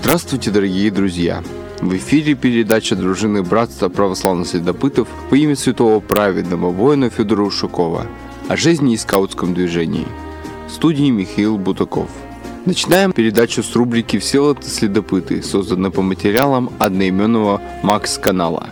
Здравствуйте, дорогие друзья! В эфире передача дружины Братства православных следопытов во имя святого праведного воина Федора Ушакова о жизни и скаутском движении. В студии Михаил Бутаков. Начинаем передачу с рубрики «Всеволод и следопыты», созданной по материалам одноименного Макс-канала.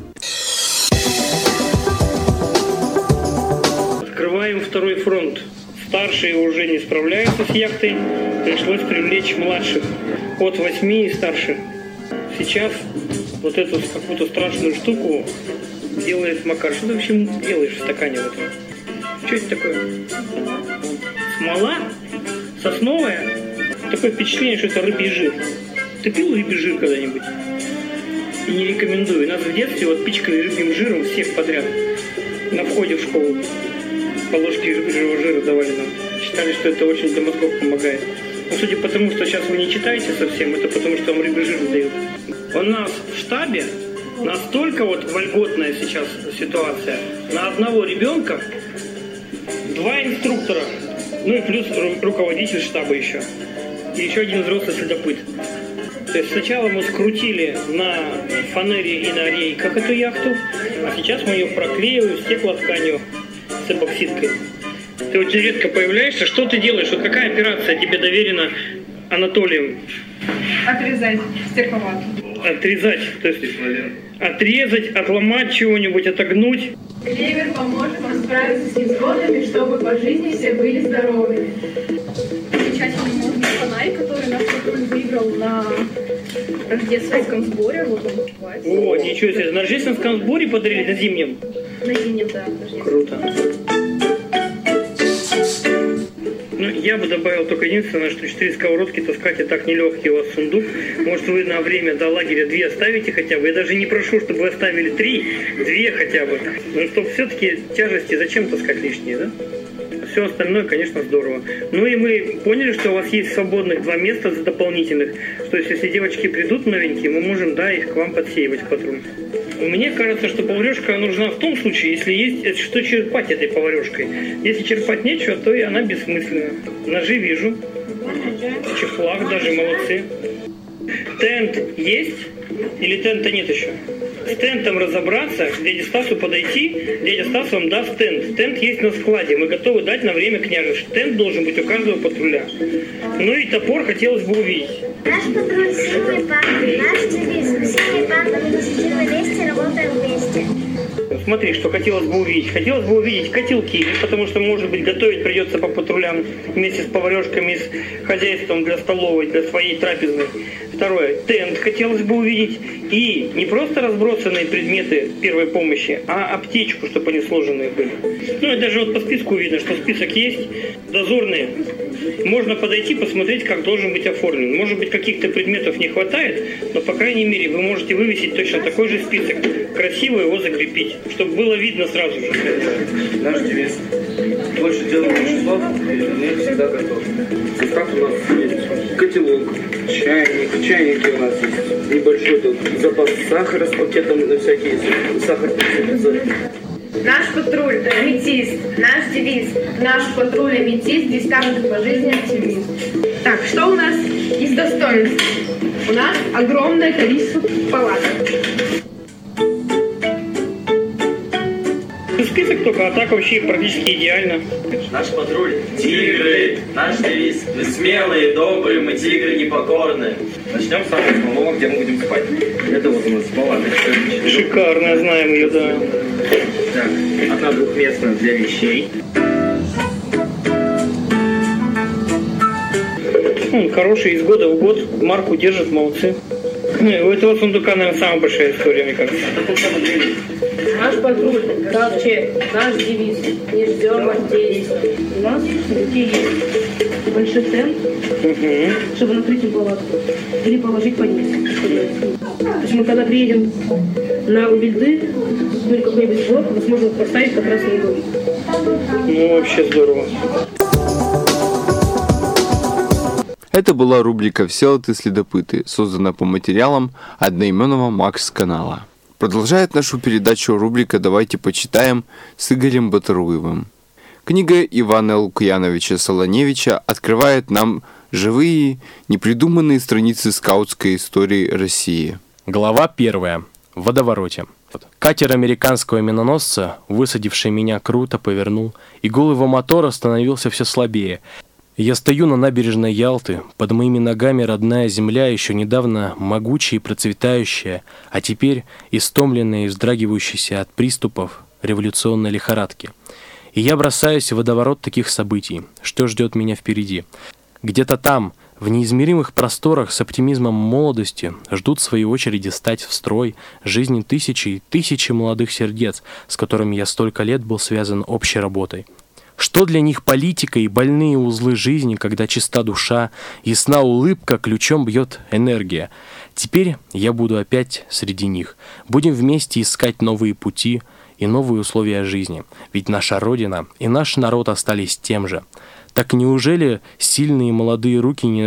Открываем второй фронт. Старшие уже не справляются с яхтой, пришлось привлечь младших от 8 и старше. Сейчас вот эту какую-то страшную штуку делает Макар. Что ты вообще делаешь в стакане в этом? Что это такое? Смола? Сосновая? Такое впечатление, что это рыбий жир. Ты пил рыбий жир когда-нибудь? И не рекомендую. Нас в детстве вот пичкали рыбьим жиром всех подряд на входе в школу. По ложке рыбьего жира давали нам. Считали, что это очень для мозгов помогает. Но судя по тому, что сейчас вы не читаете совсем, это потому, что вам рыбий жир дают. У нас в штабе настолько вот вольготная сейчас ситуация. На одного ребенка 2 инструктора, ну и плюс руководитель штаба еще. И еще один взрослый следопыт. То есть сначала мы скрутили на фанере и на рейках эту яхту, а сейчас мы ее проклеиваем стеклотканью с эпоксидкой. Ты очень редко появляешься. Что ты делаешь? Вот какая операция тебе доверена Анатолием? Отрезать стекловату. Отрезать, то есть отрезать, отломать чего-нибудь, отогнуть. Клевер поможет вам справиться с невзгодами, чтобы по жизни все были здоровыми. Замечательный модный фонарь, который наш патруль выиграл на рождественском сборе. Вот он покупается. О, ничего себе. На рождественском сборе подарили, на зимнем? На зимнем, да. Круто. Ну, я бы добавил только единственное, что 4 сковородки таскать и так нелегкий у вас сундук. Может, вы на время до лагеря 2 оставите хотя бы. Я даже не прошу, чтобы вы оставили 3, 2 хотя бы. Но чтобы все-таки тяжести зачем таскать лишние, да? Все остальное, конечно, здорово. Ну и мы поняли, что у вас есть свободных 2 места дополнительных, что если девочки придут новенькие, мы можем, да, их к вам подсеивать в патруль. Мне кажется, что поварешка нужна в том случае, если есть что черпать этой поварешкой. Если черпать нечего, то и она бессмысленна. Ножи вижу, чехлах даже, молодцы. Тент есть или тента нет еще? С тентом разобраться, к дяде Стасу подойти, дядя Стас вам даст тент. Тент есть на складе, мы готовы дать на время княжества. Тент должен быть у каждого патруля. Ну и топор хотелось бы увидеть. Наш патруль сильный панда, наш девиз сильный панда, мы посетим вместе, работаем вместе. Смотри, что хотелось бы увидеть. Хотелось бы увидеть котелки, потому что, может быть, готовить придется по патрулям вместе с поварешками, с хозяйством для столовой, для своей трапезной. Второе. Тент хотелось бы увидеть. И не просто разбросанные предметы первой помощи, а аптечку, чтобы они сложенные были. Ну и даже вот по списку видно, что список есть. Дозорные. Можно подойти, посмотреть, как должен быть оформлен. Может быть, каких-то предметов не хватает, но, по крайней мере, вы можете вывесить точно такой же список. Красиво его закрепить, чтобы было видно сразу же. Наш девиз. Больше делаем часов, мы всегда готовы. Состав у нас есть котелок, чайник. Чайники у нас есть небольшой тут запас сахара с пакетом на всякий сахар. Наш патруль – аметист, наш девиз. Наш патруль – аметист, здесь каждый по жизни оптимист. Так, что у нас из достоинств? У нас огромное количество палаток. Список только, а так вообще практически идеально. Наш патруль – тигры, наш девиз – мы смелые, добрые, мы тигры непокорные. Начнем с самого малого, где мы будем спать. Это вот у нас палатка. Шикарно, знаем ее, да. Так, одна двухместная для вещей. Хороший, из года в год марку держат, молодцы. У этого сундука, наверное, самая большая история, мне кажется. Наш патруль – ковчег, наш девиз. Не ждем отделить. У нас такие есть большой тент, чтобы накрыть им палатку. Или положить под ней. То есть мы когда приедем на Убельды, или какой-нибудь блок, мы сможем поставить как раз на угол. Ну, вообще здорово. Это была рубрика «Всеволод и следопыты», созданная по материалам одноименного Макс-канала. Продолжает нашу передачу рубрика «Давайте почитаем» с Игорем Батаруевым. Книга Ивана Лукьяновича Солоневича открывает нам Живые, непридуманные страницы скаутской истории России. Глава 1. В водовороте. Катер американского миноносца, высадивший меня, круто повернул, и гул его мотора становился все слабее. Я стою на набережной Ялты, под моими ногами родная земля, еще недавно могучая и процветающая, а теперь истомленная и вздрагивающаяся от приступов революционной лихорадки. И я бросаюсь в водоворот таких событий. Что ждет меня впереди? Где-то там, в неизмеримых просторах с оптимизмом молодости, ждут в своей очереди стать в строй жизни тысячи и тысячи молодых сердец, с которыми я столько лет был связан общей работой. Что для них политика и больные узлы жизни, когда чиста душа, ясна улыбка, ключом бьет энергия? Теперь я буду опять среди них. Будем вместе искать новые пути и новые условия жизни. Ведь наша Родина и наш народ остались тем же. Так неужели сильные молодые руки не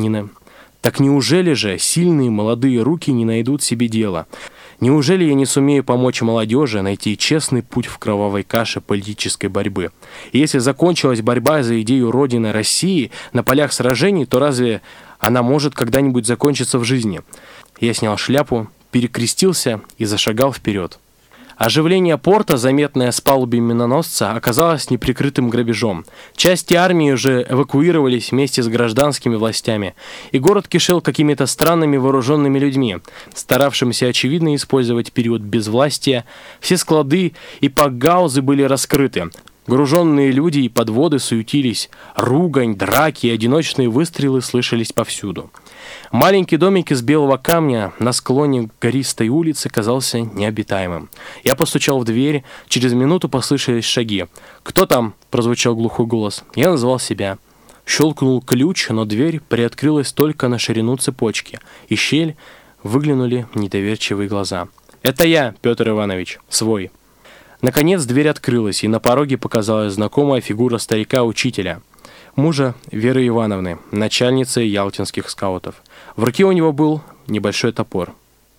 найдут себе дела? Неужели я не сумею помочь молодежи найти честный путь в кровавой каше политической борьбы? И если закончилась борьба за идею Родины России на полях сражений, то разве она может когда-нибудь закончиться в жизни? Я снял шляпу, перекрестился и зашагал вперед. Оживление порта, заметное с палуби миноносца, оказалось неприкрытым грабежом. Части армии уже эвакуировались вместе с гражданскими властями, и город кишел какими-то странными вооруженными людьми, старавшимися очевидно использовать период безвластия. Все склады и пакгаузы были раскрыты. Груженные люди и подводы суетились, ругань, драки и одиночные выстрелы слышались повсюду. Маленький домик из белого камня на склоне гористой улицы казался необитаемым. Я постучал в дверь, через минуту послышались шаги. «Кто там?» – прозвучал глухой голос. Я назвал себя. Щелкнул ключ, но дверь приоткрылась только на ширину цепочки. Из щель выглянули недоверчивые глаза. «Это я, Петр Иванович, свой». Наконец дверь открылась, и на пороге показалась знакомая фигура старика-учителя, мужа Веры Ивановны, начальницы ялтинских скаутов. В руке у него был небольшой топор.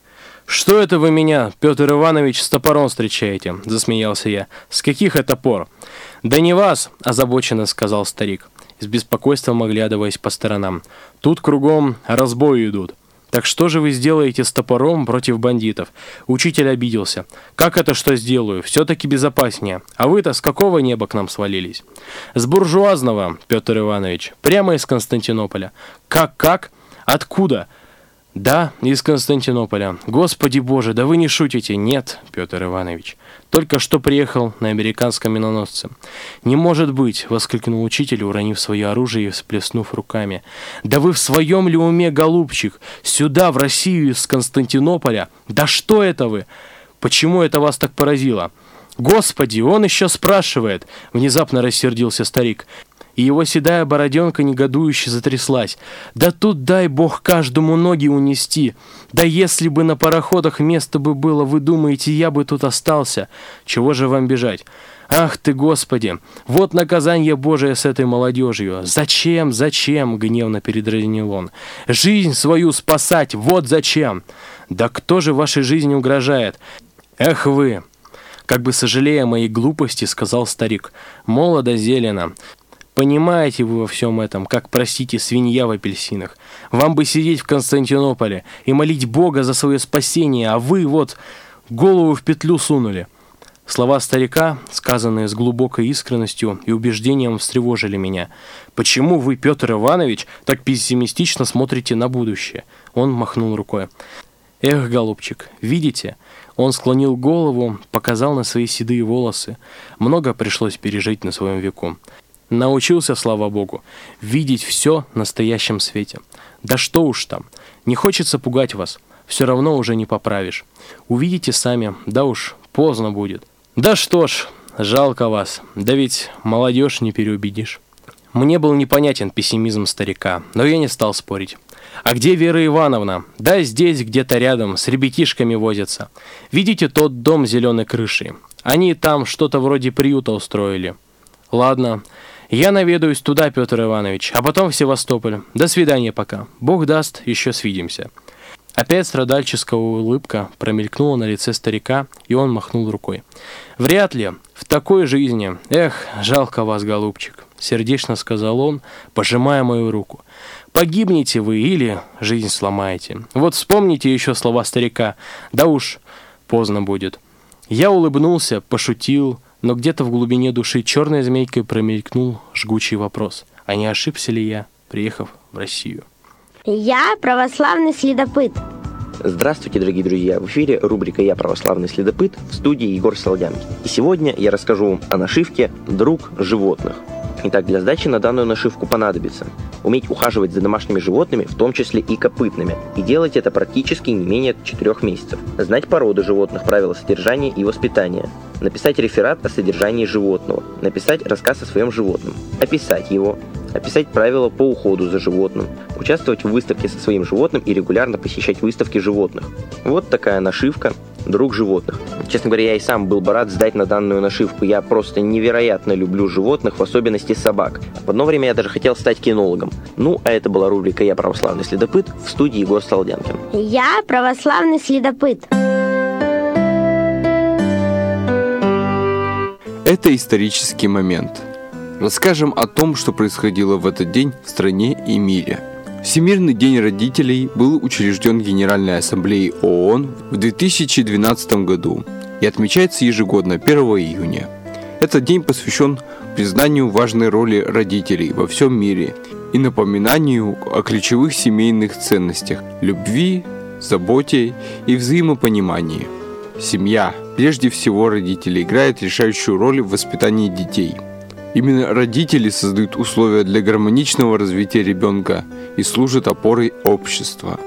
«Что это вы меня, Петр Иванович, с топором встречаете?» – засмеялся я. «С каких это пор?» «Да не вас!» – озабоченно сказал старик, с беспокойством оглядываясь по сторонам. «Тут кругом разбои идут. Так что же вы сделаете с топором против бандитов?» Учитель обиделся. «Как это что сделаю? Все-таки безопаснее. А вы-то с какого неба к нам свалились?» «С буржуазного, Петр Иванович. Прямо из Константинополя». «Как? Откуда?» «Да, из Константинополя. Господи Боже, да вы не шутите!» «Нет, Петр Иванович. Только что приехал на американском миноносце». «Не может быть!» — воскликнул учитель, уронив свое оружие и всплеснув руками. «Да вы в своем ли уме, голубчик? Сюда, в Россию из Константинополя? Да что это вы? Почему это вас так поразило?» «Господи, он еще спрашивает!» — внезапно рассердился старик. И его седая бороденка негодующе затряслась. «Да тут дай бог каждому ноги унести! Да если бы на пароходах место бы было, вы думаете, я бы тут остался? Чего же вам бежать? Ах ты, Господи! Вот наказание Божие с этой молодежью! Зачем? Гневно передразнил он. Жизнь свою спасать! Вот зачем! Да кто же вашей жизни угрожает? Эх вы!» Как бы сожалея моей глупости, сказал старик. «Молодо зелено. Понимаете вы во всем этом, как, простите, свинья в апельсинах. Вам бы сидеть в Константинополе и молить Бога за свое спасение, а вы вот голову в петлю сунули». Слова старика, сказанные с глубокой искренностью и убеждением, встревожили меня. «Почему вы, Петр Иванович, так пессимистично смотрите на будущее?» Он махнул рукой. «Эх, голубчик, видите?» Он склонил голову, показал на свои седые волосы. Много пришлось пережить на своем веку. Научился, слава богу, видеть все в настоящем свете. Да что уж там, не хочется пугать вас, все равно уже не поправишь. Увидите сами, да уж поздно будет. Да что ж, жалко вас, да ведь молодежь не переубедишь». Мне был непонятен пессимизм старика, но я не стал спорить. «А где Вера Ивановна?» «Да здесь, где-то рядом, с ребятишками возятся. Видите тот дом с зеленой крышей? Они там что-то вроде приюта устроили». «Ладно, я наведаюсь туда, Петр Иванович, а потом в Севастополь. До свидания пока. Бог даст, еще свидимся». Опять страдальческая улыбка промелькнула на лице старика, и он махнул рукой. «Вряд ли. В такой жизни. Эх, жалко вас, голубчик». — сердечно сказал он, пожимая мою руку. «Погибнете вы или жизнь сломаете. Вот вспомните еще слова старика, да уж поздно будет». Я улыбнулся, пошутил, но где-то в глубине души черной змейкой промелькнул жгучий вопрос. А не ошибся ли я, приехав в Россию? Я православный следопыт. Здравствуйте, дорогие друзья! В эфире рубрика «Я православный следопыт», в студии Егор Солодянкин. И сегодня я расскажу вам о нашивке «Друг животных». Итак, для сдачи на данную нашивку понадобится уметь ухаживать за домашними животными, в том числе и копытными, и делать это практически не менее 4 месяцев. Знать породы животных, правила содержания и воспитания. Написать реферат о содержании животного. Написать рассказ о своем животном. Описать его. Описать правила по уходу за животным. Участвовать в выставке со своим животным и регулярно посещать выставки животных. Вот такая нашивка «Друг животных». Честно говоря, я и сам был бы рад сдать на данную нашивку. Я просто невероятно люблю животных, в особенности собак. В одно время я даже хотел стать кинологом. Ну, а это была рубрика «Я православный следопыт», в студии Егор Солодянкин. Я православный следопыт. Это исторический момент. Расскажем о том, что происходило в этот день в стране и мире. Всемирный день родителей был учрежден Генеральной Ассамблеей ООН в 2012 году и отмечается ежегодно 1 июня. Этот день посвящен признанию важной роли родителей во всем мире и напоминанию о ключевых семейных ценностях – любви, заботе и взаимопонимании. Семья, прежде всего родители, играет решающую роль в воспитании детей. Именно родители создают условия для гармоничного развития ребенка и служат опорой общества.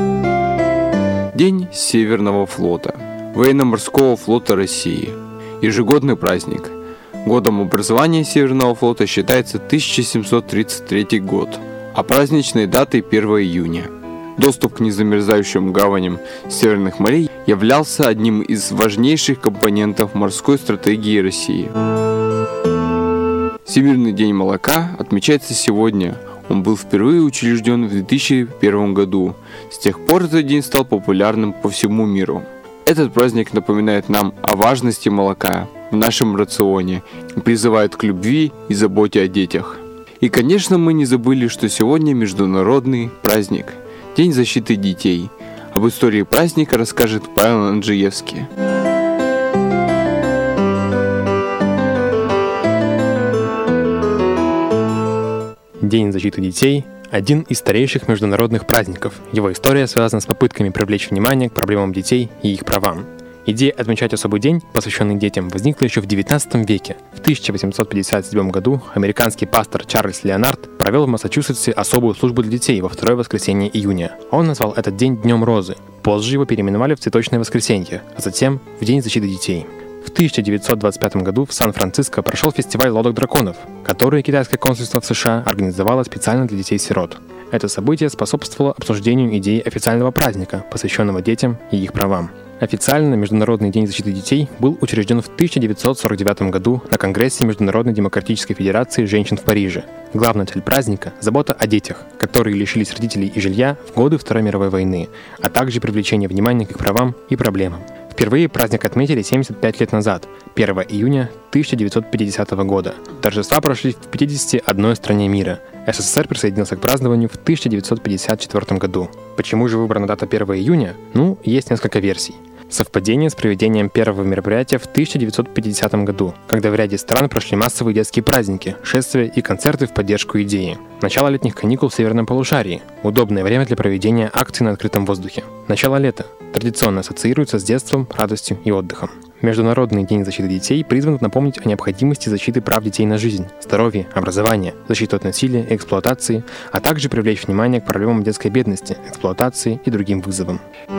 День Северного флота, Военно-морского флота России. Ежегодный праздник. Годом образования Северного флота считается 1733 год, а праздничной датой 1 июня. Доступ к незамерзающим гаваням северных морей являлся одним из важнейших компонентов морской стратегии России. Всемирный день молока отмечается сегодня. Он был впервые учрежден в 2001 году. С тех пор этот день стал популярным по всему миру. Этот праздник напоминает нам о важности молока в нашем рационе и призывает к любви и заботе о детях. И, конечно, мы не забыли, что сегодня международный праздник – День защиты детей. Об истории праздника расскажет Павел Анджиевский. День защиты детей – один из старейших международных праздников. Его история связана с попытками привлечь внимание к проблемам детей и их правам. Идея отмечать особый день, посвященный детям, возникла еще в XIX веке. В 1857 году американский пастор Чарльз Леонард провел в Массачусетсе особую службу для детей во второе воскресенье июня. Он назвал этот день Днем Розы. Позже его переименовали в Цветочное воскресенье, а затем в День защиты детей. В 1925 году в Сан-Франциско прошел фестиваль лодок драконов, который китайское консульство в США организовало специально для детей-сирот. Это событие способствовало обсуждению идеи официального праздника, посвященного детям и их правам. Официально Международный день защиты детей был учрежден в 1949 году на Конгрессе Международной демократической федерации женщин в Париже. Главная цель праздника – забота о детях, которые лишились родителей и жилья в годы Второй мировой войны, а также привлечение внимания к их правам и проблемам. Впервые праздник отметили 75 лет назад, 1 июня 1950 года. Торжества прошли в 51 стране мира. СССР присоединился к празднованию в 1954 году. Почему же выбрана дата 1 июня? Есть несколько версий. Совпадение с проведением первого мероприятия в 1950 году, когда в ряде стран прошли массовые детские праздники, шествия и концерты в поддержку идеи. Начало летних каникул в северном полушарии – удобное время для проведения акций на открытом воздухе. Начало лета традиционно ассоциируется с детством, радостью и отдыхом. Международный день защиты детей призван напомнить о необходимости защиты прав детей на жизнь, здоровье, образование, защиту от насилия и эксплуатации, а также привлечь внимание к проблемам детской бедности, эксплуатации и другим вызовам.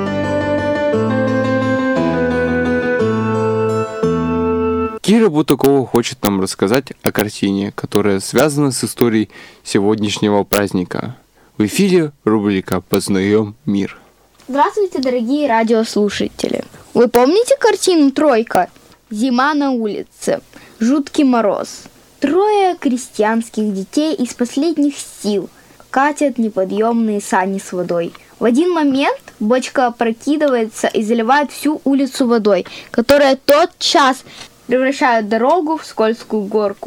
Кира Бутакова хочет нам рассказать о картине, которая связана с историей сегодняшнего праздника. В эфире рубрика «Познаем мир». Здравствуйте, дорогие радиослушатели! Вы помните картину «Тройка»? Зима на улице, жуткий мороз. 3 крестьянских детей из последних сил катят неподъемные сани с водой. В один момент бочка опрокидывается и заливает всю улицу водой, которая тотчас превращает дорогу в скользкую горку.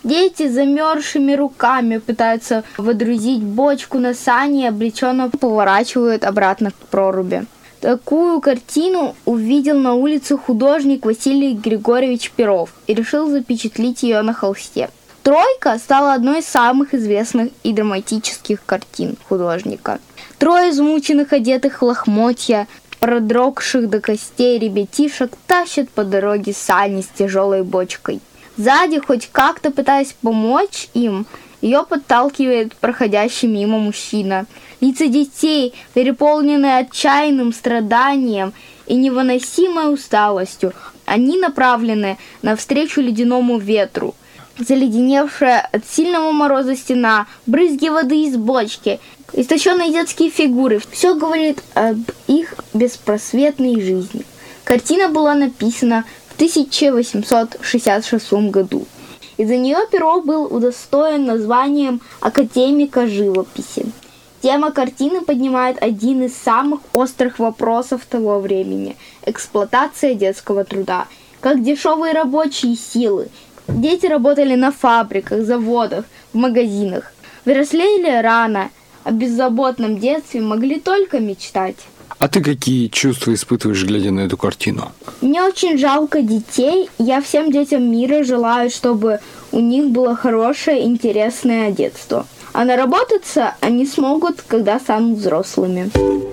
Дети замерзшими руками пытаются водрузить бочку на сани и облегченно поворачивают обратно к проруби. Такую картину увидел на улице художник Василий Григорьевич Перов и решил запечатлеть ее на холсте. «Тройка» стала одной из самых известных и драматических картин художника. Трое измученных, одетых в лохмотья, продрогших до костей ребятишек тащат по дороге сани с тяжелой бочкой. Сзади, хоть как-то пытаясь помочь им, ее подталкивает проходящий мимо мужчина. Лица детей, переполненные отчаянным страданием и невыносимой усталостью, они направлены навстречу ледяному ветру. Заледеневшая от сильного мороза стена, брызги воды из бочки, истощенные детские фигуры – все говорит об их беспросветной жизни. Картина была написана в 1866 году. Из-за нее Перов был удостоен названием академика живописи. Тема картины поднимает один из самых острых вопросов того времени – эксплуатация детского труда, как дешевые рабочие силы. Дети работали на фабриках, заводах, в магазинах. Взрослели рано, о беззаботном детстве могли только мечтать. А ты какие чувства испытываешь, глядя на эту картину? Мне очень жалко детей. Я всем детям мира желаю, чтобы у них было хорошее, интересное детство. А наработаться они смогут, когда станут взрослыми.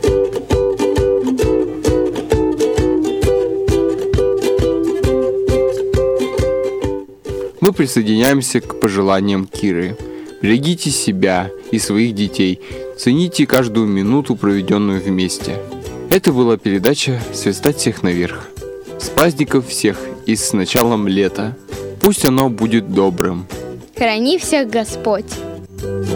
Мы присоединяемся к пожеланиям Киры. Берегите себя и своих детей. Цените каждую минуту, проведенную вместе. Это была передача «Свистать всех наверх». С праздников всех и с началом лета. Пусть оно будет добрым. Храни всех Господь.